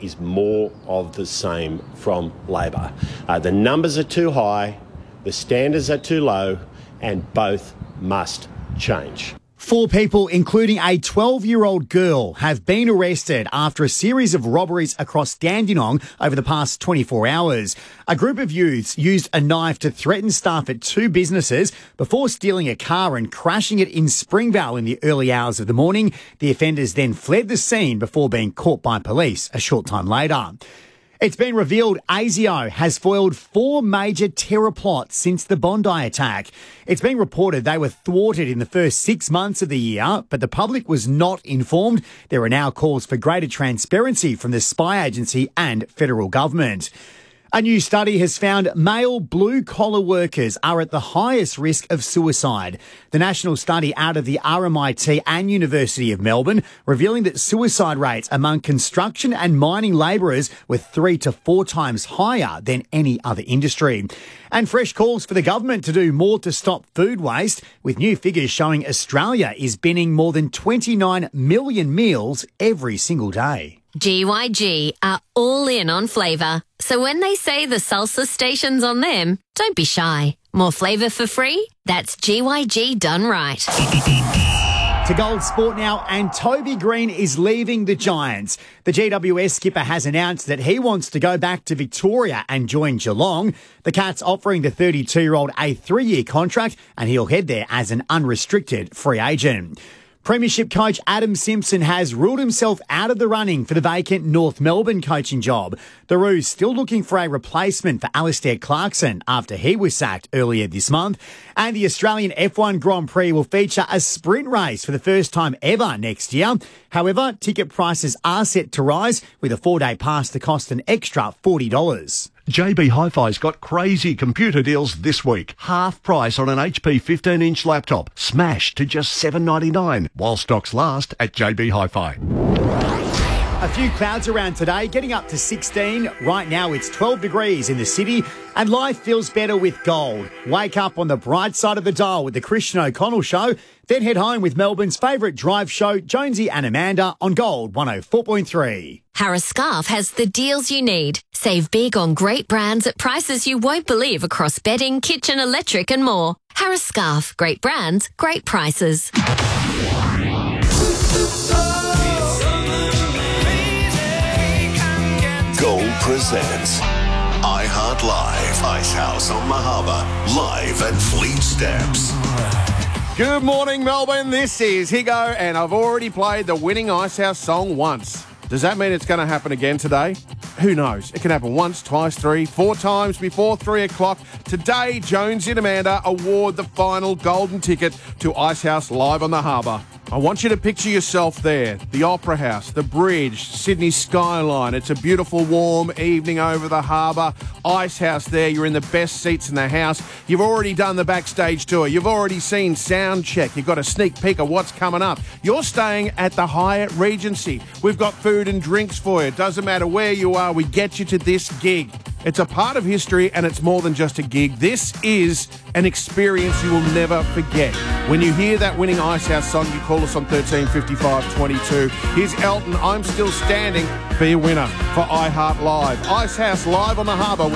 is more of the same from Labor. The numbers are too high, the standards are too low, and both must change. 4 people, including a 12-year-old girl, have been arrested after a series of robberies across Dandenong over the past 24 hours. A group of youths used a knife to threaten staff at 2 businesses before stealing a car and crashing it in Springvale in the early hours of the morning. The offenders then fled the scene before being caught by police a short time later. It's been revealed ASIO has foiled 4 major terror plots since the Bondi attack. It's been reported they were thwarted in the first 6 months of the year, but the public was not informed. There are now calls for greater transparency from the spy agency and federal government. A new study has found male blue-collar workers are at the highest risk of suicide. The national study out of the RMIT and University of Melbourne revealing that suicide rates among construction and mining labourers were 3 to 4 times higher than any other industry. And fresh calls for the government to do more to stop food waste, with new figures showing Australia is binning more than 29 million meals every single day. GYG are all in on flavour. So when they say the salsa station's on them, don't be shy. More flavour for free? That's GYG done right. To Gold Sport now, and Toby Green is leaving the Giants. The GWS skipper has announced that he wants to go back to Victoria and join Geelong. The Cats offering the 32-year-old a 3-year contract, and he'll head there as an unrestricted free agent. Premiership coach Adam Simpson has ruled himself out of the running for the vacant North Melbourne coaching job. The Roos still looking for a replacement for Alistair Clarkson after he was sacked earlier this month. And the Australian F1 Grand Prix will feature a sprint race for the first time ever next year. However, ticket prices are set to rise, with a 4-day pass to cost an extra $40. JB Hi-Fi's got crazy computer deals this week. Half price on an HP 15-inch laptop, smashed to just $7.99, while stocks last at JB Hi-Fi. A few clouds around today, getting up to 16. Right now it's 12 degrees in the city, and life feels better with gold. Wake up on the bright side of the dial with the Christian O'Connell Show, then head home with Melbourne's favourite drive show, Jonesy and Amanda, on Gold 104.3. Harris Scarf has the deals you need. Save big on great brands at prices you won't believe across bedding, kitchen, electric and more. Harris Scarf, great brands, great prices. Gold presents iHeart Live, Ice House on the Harbour, live at Fleet Steps. Good morning, Melbourne. This is Higo, and I've already played the winning Icehouse song once. Does that mean it's going to happen again today? Who knows? It can happen once, twice, 3, 4 times before 3 o'clock. Today, Jonesy and Amanda award the final golden ticket to Icehouse Live on the Harbour. I want you to picture yourself there. The Opera House, the bridge, Sydney skyline. It's a beautiful, warm evening over the harbour. Icehouse there. You're in the best seats in the house. You've already done the backstage tour. You've already seen sound check. You've got a sneak peek of what's coming up. You're staying at the Hyatt Regency. We've got food and drinks for you. It doesn't matter where you are. We get you to this gig. It's a part of history, and it's more than just a gig. This is an experience you will never forget. When you hear that winning Icehouse song, you call us on 13 55 22. Here's Elton, I'm Still Standing. Be a winner for iHeart Live. Icehouse Live on the Harbour.